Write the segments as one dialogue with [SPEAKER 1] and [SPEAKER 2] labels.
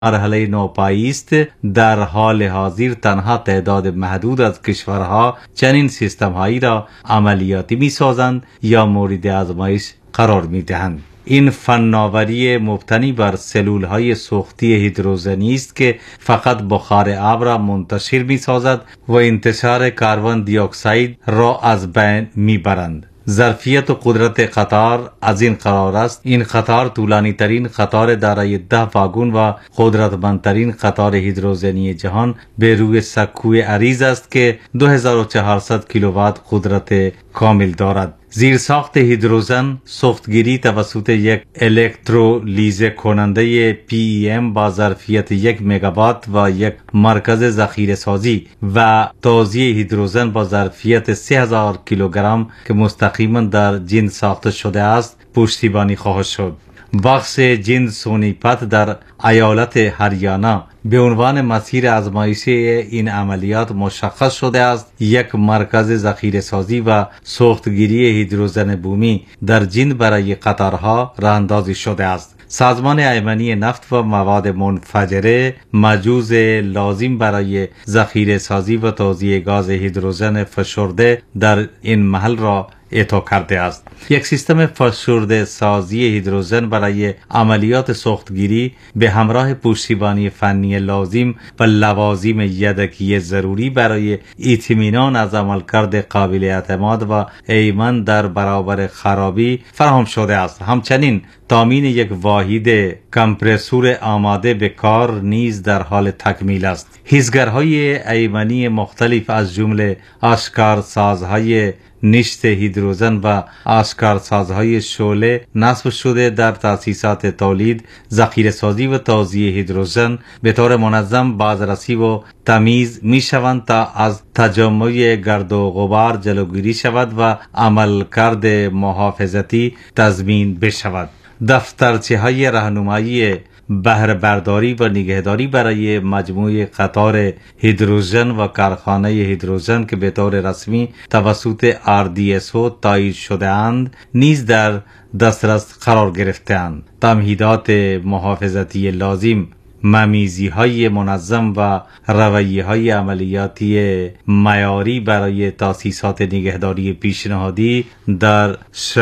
[SPEAKER 1] مرحله نوپایی است. در حال حاضر تنها تعداد محدود از کشورها چنین سیستم هایی را عملیاتی می سازند یا مورد آزمایش قرار می دهند. این فناوری مبتنی بر سلول های سوختی هیدروژنی است که فقط بخار آب را منتشر می سازد و انتشار کربن دی اکساید را از بین می برند. ظرفیت و قدرت قطار از این قرار است: این قطار طولانی ترین قطار دارای 10 واگن و قدرتمندترین قطار هیدروژنی جهان به روی سکوی عریض است که 2400 کیلووات قدرت کامل دارد. زیرساخت هیدروژن سوختگیری توسط یک الکترولیزه کننده PEM با ظرفیت 1 مگاوات و یک مرکز ذخیره سازی و توزیع هیدروژن با ظرفیت 3000 کیلوگرم که مستقیما در جین ساخته شده است پشتیبانی خواهد شد. بخش جین سونیپت در ایالت هریانا به عنوان مسیر آزمایشی این عملیات مشخص شده است. یک مرکز ذخیره سازی و سوختگیری هیدروژن بومی در جین برای قطارها راه اندازی شده است. سازمان ایمنی نفت و مواد منفجره مجوز لازم برای ذخیره سازی و توزیع گاز هیدروژن فشرده در این محل را اعطا کرده است. یک سیستم فشرده سازی هیدروژن برای عملیات سوختگیری به همراه پشتیبانی فنی لازم و لوازم یدکی ضروری برای اطمینان از عملکرد قابل اعتماد و ایمن در برابر خرابی فراهم شده است. همچنین تامین یک واحد کمپرسور آماده به کار نیز در حال تکمیل است. حیزگرهای ایمنی مختلف از جمله آشکارسازهای نشت هیدروژن و آشکارسازهای شعله نصب شده در تأسیسات تولید، ذخیره سازی و توزیع هیدروژن به طور منظم بازرسی و تمیز می شوند تا از تجمع گرد و غبار جلوگیری شود و عملکرد محافظتی تضمین بشود. دفترچه های راهنمایی بهره برداری و نگهداری برای مجموعه قطار هیدروژن و کارخانه هیدروژن که به طور رسمی توسط RDSO تایید شده اند نیز در دسترس قرار گرفته‌اند. تمهیدات محافظتی لازم، ممیزی های منظم و رویه های عملیاتی معیاری برای تاسیسات نگهداری پیشنهادی در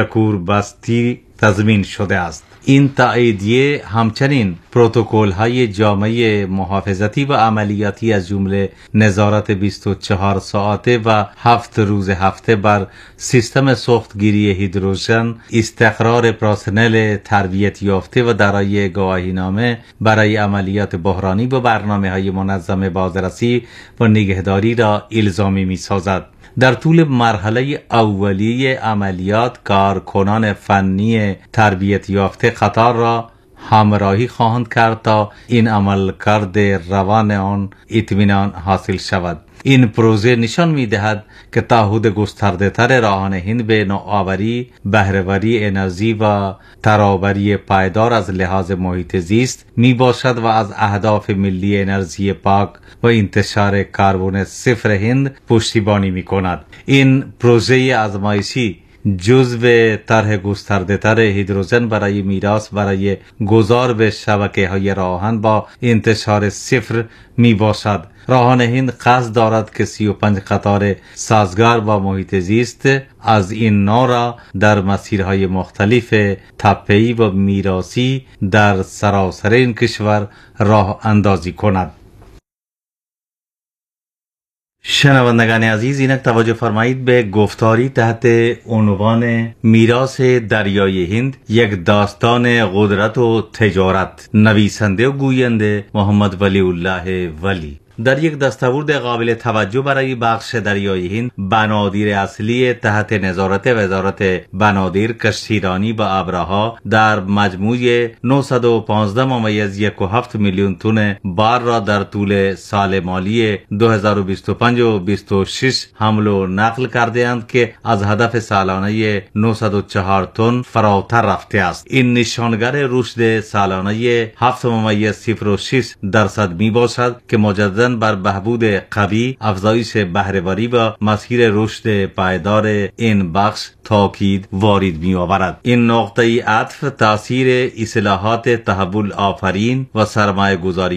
[SPEAKER 1] شکوربستی تضمین شده است. این تاییدیه همچنین پروتکل های جامعه محافظتی و عملیاتی از جمله نظارت 24 ساعته و 7 روز هفته بر سیستم سوختگیری هیدروژن، استقرار پرسنل تربیت یافته و دارای گواهینامه برای عملیات بحرانی و برنامه های منظم بازرسی و نگهداری را الزامی می سازد. در طول مرحله اولیه عملیات کارکنان فنی تربیت یافته قطار را همراهی خواهند کرد تا این عملکرد روان آن اطمینان حاصل شود. این پروژه نشان می دهد که تعهد گسترده تر راهان هند به نوآوری، بهره‌وری انرژی و ترابری پایدار از لحاظ محیط زیست می باشد و از اهداف ملی انرژی پاک و انتشار کربن صفر هند پشتیبانی می کند. این پروژه آزمایشی جزو طرح گسترده تر هیدروژن برای میراث برای گذار به شبکه های راهن با انتشار صفر می باشد. راهان هند قصد دارد که 35 قطار سازگار با محیط زیست از این نوع را در مسیرهای مختلف تپه‌ای و میراثی در سراسر این کشور راه اندازی کند. شنوندگان عزیز، اینک توجه فرمایید به گفتاری تحت عنوان میراث دریای هند، یک داستان قدرت و تجارت. نویسنده و گوینده محمد ولی الله ولی. در یک دستاورد قابل توجه برای بخش دریای هند، بنادر اصلی تحت نظارت وزارت بنادر، کشتیرانی و ابرها در مجموع 915.17 میلیون تن بار را در طول سال مالی 2025 و 26 حمل و نقل کرده اند که از هدف سالانه 904 تن فراتر رفته است. این نشانگر رشد سالانه 7.06% می باشد که مجددا کردن بر بهبود قوی، افزایش بهره‌وری و مسیر رشد پایدار این بخش تاکید وارد می آورد. این نقطه عطف تاثیر اصلاحات تحول آفرین و سرمایه گذاری